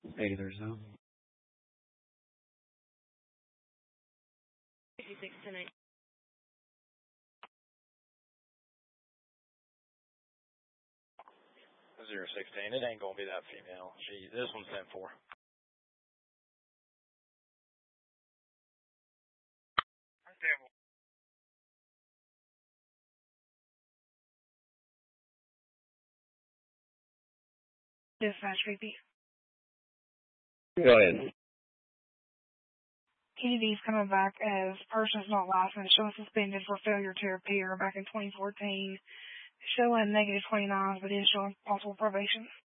Either so. 56 tonight. 016. It ain't gonna be that female. This one's 10-4. Dispatch VP. Go ahead. KD's coming back as person's not licensed, showing suspended for failure to appear back in 2014, showing negative 29, but is showing possible probation.